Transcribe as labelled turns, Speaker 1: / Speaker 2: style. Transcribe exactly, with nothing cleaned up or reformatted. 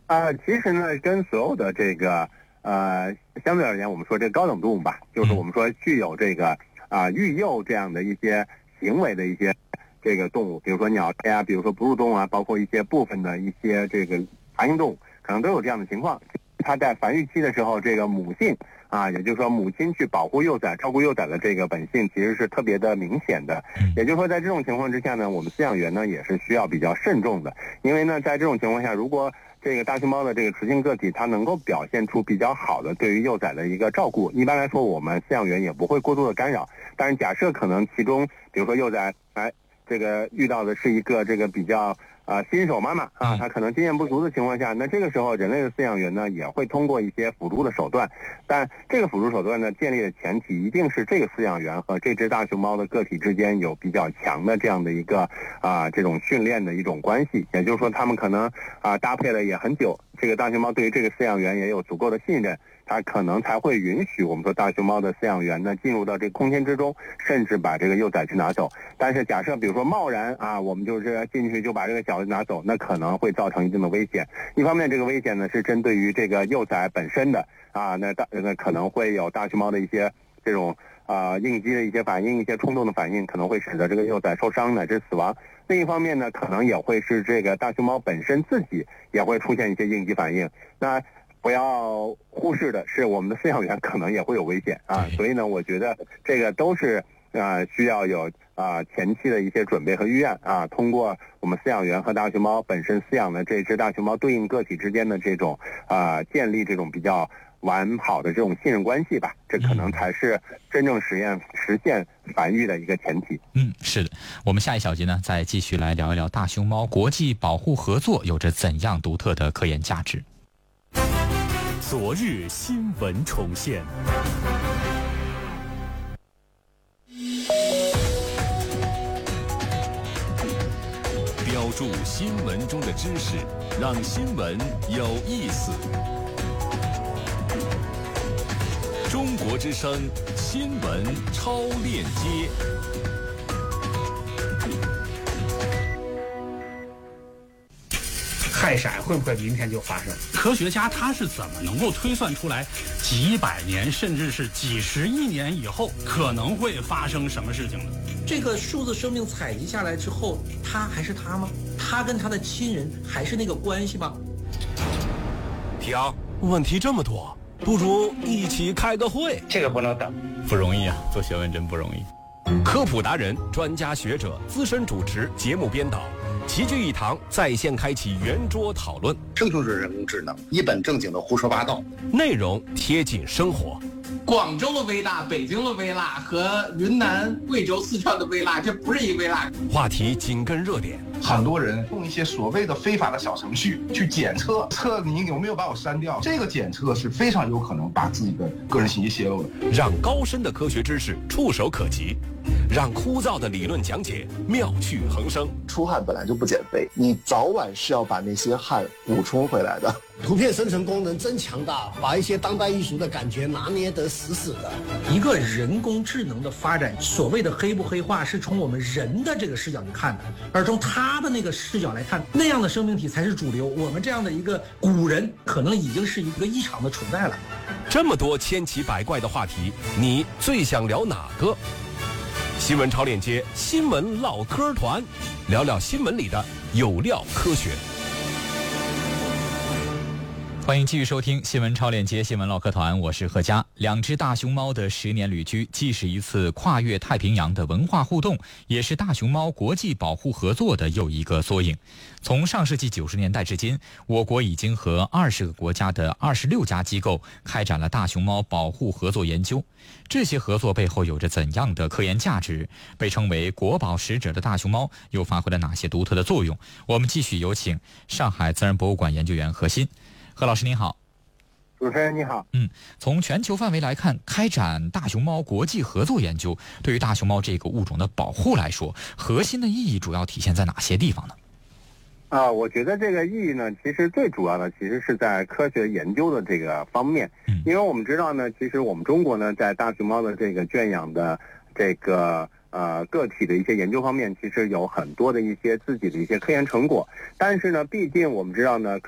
Speaker 1: 啊，其实呢，跟所有的这个呃，相对而言，我们说这个高等动物吧，就是我们说具有这个啊、呃、育幼这样的一些行为的一些这个动物，比如说鸟类啊，比如说哺乳动物啊，包括一些部分的一些这个爬行动物，可能都有这样的情况。它在繁育期的时候，这个母性啊，也就是说母亲去保护幼崽、照顾幼崽的这个本性，其实是特别的明显的。也就是说，在这种情况之下呢，我们饲养员呢也是需要比较慎重的，因为呢，在这种情况下，如果这个大熊猫的这个雌性个体，它能够表现出比较好的对于幼崽的一个照顾，一般来说，我们饲养员也不会过度的干扰。但是假设可能其中，比如说幼崽，哎，这个遇到的是一个这个比较啊，新手妈妈啊，她可能经验不足的情况下，那这个时候人类的饲养员呢也会通过一些辅助的手段，但这个辅助手段呢建立的前提一定是这个饲养员和这只大熊猫的个体之间有比较强的这样的一个啊这种训练的一种关系，也就是说他们可能啊搭配了也很久，这个大熊猫对于这个饲养员也有足够的信任，它可能才会允许我们说大熊猫的饲养员呢进入到这个空间之中，甚至把这个幼崽去拿走。但是假设比如说贸然啊，我们就是进去就把这个小的拿走，那可能会造成一定的危险。一方面这个危险呢是针对于这个幼崽本身的啊，那大那可能会有大熊猫的一些这种啊应激的一些反应，一些冲动的反应，可能会使得这个幼崽受伤乃至死亡。另一方面呢，可能也会是这个大熊猫本身自己也会出现一些应激反应。那不要忽视的是，我们的饲养员可能也会有危险啊，所以呢，我觉得这个都是啊、呃、需要有啊、呃、前期的一些准备和预案啊，通过我们饲养员和大熊猫本身饲养的这只大熊猫对应个体之间的这种啊、呃、建立这种比较完好的这种信任关系吧，这可能才是真正实验实现繁育的一个前提。
Speaker 2: 嗯，是的。我们下一小节呢，再继续来聊一聊大熊猫国际保护合作有着怎样独特的科研价值。
Speaker 3: 昨日新闻重现，标注新闻中的知识，让新闻有意思。中国之声新闻超链接。
Speaker 4: 氦闪会不会明天就发生？
Speaker 5: 科学家他是怎么能够推算出来几百年甚至是几十亿年以后可能会发生什么事情呢？
Speaker 4: 这个数字生命采集下来之后，他还是他吗？他跟他的亲人还是那个关系吗？
Speaker 6: 停，问题这么多，不如一起开个会。
Speaker 4: 这个不能等，
Speaker 2: 不容易啊，做学问真不容易。
Speaker 6: 科普达人、专家学者、资深主持、节目编导齐聚一堂，在线开启圆桌讨论。
Speaker 7: 这就是人工智能，一本正经的胡说八道，
Speaker 6: 内容贴近生活。
Speaker 8: 广州的微辣、北京的微辣和云南、贵州、四川的微辣，这不是一微辣。
Speaker 6: 话题紧跟热点，
Speaker 9: 很多人用一些所谓的非法的小程序去检测，测你有没有把我删掉。这个检测是非常有可能把自己的个人信息泄露的。
Speaker 6: 让高深的科学知识触手可及，让枯燥的理论讲解妙趣横生。
Speaker 10: 出汗本来就不减肥，你早晚是要把那些汗补充回来的。
Speaker 11: 图片生成功能真强大，把一些当代艺术的感觉拿捏得死死的。
Speaker 4: 一个人工智能的发展，所谓的黑不黑化，是从我们人的这个视角去看的，而从他的那个视角来看，那样的生命体才是主流。我们这样的一个古人，可能已经是一个异常的存在了。
Speaker 6: 这么多千奇百怪的话题，你最想聊哪个？新闻超链接新闻唠嗑团，聊聊新闻里的有料科学。
Speaker 2: 欢迎继续收听新闻超链接新闻唠嗑团，我是贺佳。两只大熊猫的十年旅居，既是一次跨越太平洋的文化互动，也是大熊猫国际保护合作的又一个缩影。从上世纪九十年代至今，我国已经和二十个国家的二十六家机构开展了大熊猫保护合作研究。这些合作背后有着怎样的科研价值？被称为国宝使者的大熊猫又发挥了哪些独特的作用？我们继续有请上海自然博物馆研究员何鑫。何老师您好。
Speaker 1: 主持人你好。
Speaker 2: 嗯，从全球范围来看，开展大熊猫国际合作研究，对于大熊猫这个物种的保护来说，核心的意义主要体现在哪些地方呢？
Speaker 1: 啊，我觉得这个意义呢，其实最主要的其实是在科学研究的这个方面，嗯，因为我们知道呢，其实我们中国呢，在大熊猫的这个圈养的这个呃个体的一些研究方面，其实有很多的一些自己的一些科研成果，但是呢，毕竟我们知道呢。